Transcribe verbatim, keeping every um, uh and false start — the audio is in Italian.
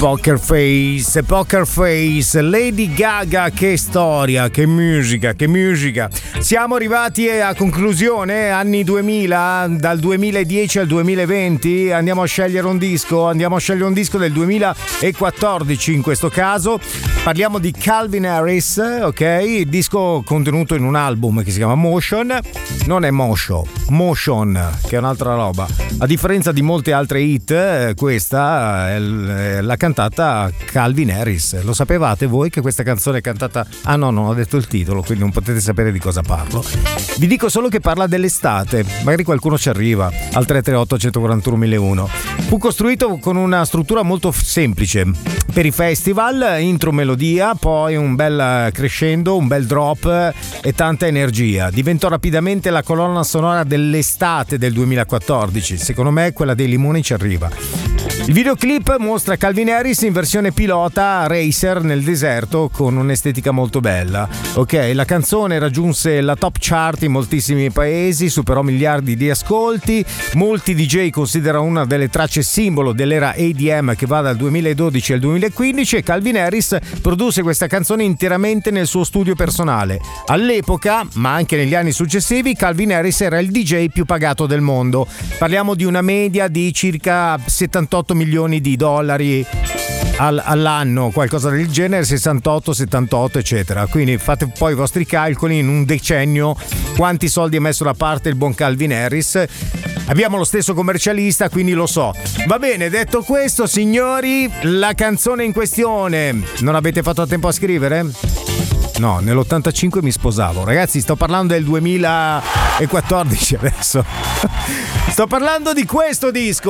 Poker Face, Poker Face, Lady Gaga, che storia, che musica, che musica. Siamo arrivati a conclusione, anni duemila, dal duemiladieci al duemilaventi, andiamo a scegliere un disco, andiamo a scegliere un disco del duemilaquattordici in questo caso. Parliamo di Calvin Harris, ok? Il disco contenuto in un album che si chiama Motion, non è Motion, Motion, che è un'altra roba. A differenza di molte altre hit, questa è la cantata Calvin Harris. Lo sapevate voi che questa canzone è cantata? Ah no, non ho detto il titolo, quindi non potete sapere di cosa parlo. Vi dico solo che parla dell'estate, magari qualcuno ci arriva al tre tre otto uno quattro uno uno zero uno. Fu costruito con una struttura molto semplice per i festival, intro melodia, poi un bel crescendo, un bel drop e tanta energia. Diventò rapidamente la colonna sonora dell'estate del duemilaquattordici. Secondo me quella dei limoni ci arriva. Il videoclip mostra Calvin Harris in versione pilota racer nel deserto con un'estetica molto bella. Ok, la canzone raggiunse la top chart in moltissimi paesi, superò miliardi di ascolti. Molti D J considerano una delle tracce simbolo dell'era E D M che va dal duemiladodici al duemilaquindici, e Calvin Harris produsse questa canzone interamente nel suo studio personale. All'epoca, ma anche negli anni successivi, Calvin Harris era il D J più pagato del mondo. Parliamo di una media di circa settantotto milioni di dollari all'anno, qualcosa del genere, sessantotto, settantotto eccetera. Quindi fate poi i vostri calcoli, in un decennio quanti soldi ha messo da parte il buon Calvin Harris. Abbiamo lo stesso commercialista, quindi lo so. Va bene, detto questo, signori, la canzone in questione non avete fatto tempo a scrivere? No, nell'ottantacinque mi sposavo. Ragazzi, sto parlando del duemilaquattordici adesso. Sto parlando di questo disco.